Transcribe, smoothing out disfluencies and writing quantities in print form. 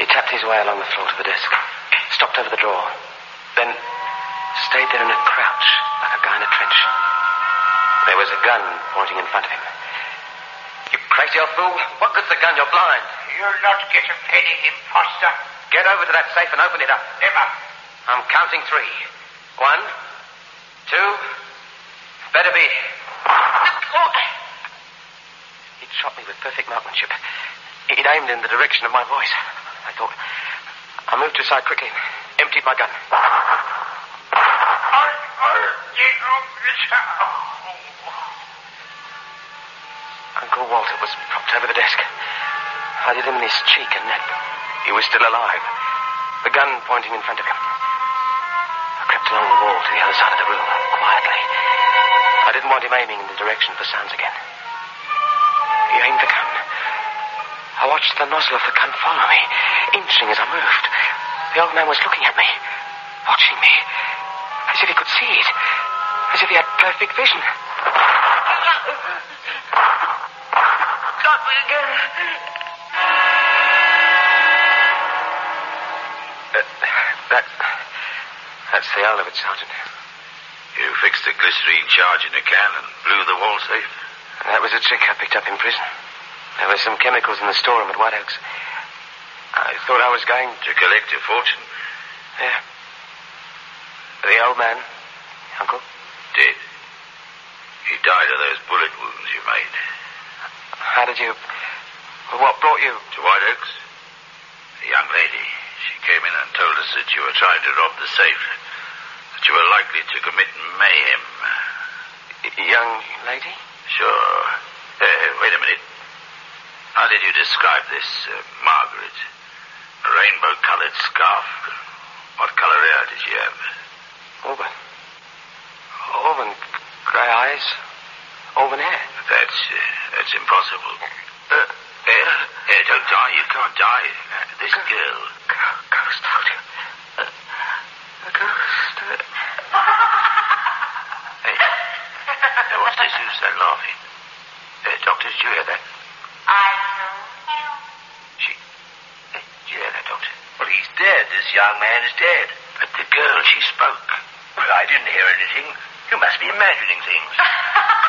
He tapped his way along the floor to the desk, stopped over the drawer, then stayed there in a crouch like a guy in a trench. There was a gun pointing in front of him. You crazy old fool. What good's the gun? You're blind. You'll not get a penny, imposter. Get over to that safe and open it up. Never. I'm counting 3. 1, 2, better be. He'd shot me with perfect marksmanship. He'd aimed in the direction of my voice. I thought. I moved aside quickly and emptied my gun. Uncle Walter was propped over the desk. I did him in his cheek and neck. He was still alive. The gun pointing in front of him. I crept along the wall to the other side of the room, quietly. I didn't want him aiming in the direction of the sounds again. He aimed the gun. I watched the nozzle of the gun follow me, inching as I moved. The old man was looking at me, watching me, as if he could see it, as if he had perfect vision. Got me again. That's the whole of it, Sergeant. You fixed a glycerine charge in a can and blew the wall safe? That was a trick I picked up in prison. There were some chemicals in the storeroom at White Oaks. I thought I was going to collect your fortune. Yeah. The old man, Uncle? Dead. He died of those bullet wounds you made. How did you... What brought you... To White Oaks? A young lady. She came in and told us that you were trying to rob the safe. That you were likely to commit mayhem. Young lady? Sure. Wait a minute. How did you describe this, Margaret? A rainbow-colored scarf. What color hair did she have? Auburn. Auburn. Grey eyes. Auburn hair. That's impossible. Don't die. You can't die. This girl. Ghost, told you. A ghost. Hey. What's this? Who's that laughing? Doctor, did you hear that? I know him. Did you hear that, Doctor? Well, he's dead. This young man is dead. But the girl, she spoke. Well, I didn't hear anything. You must be imagining things.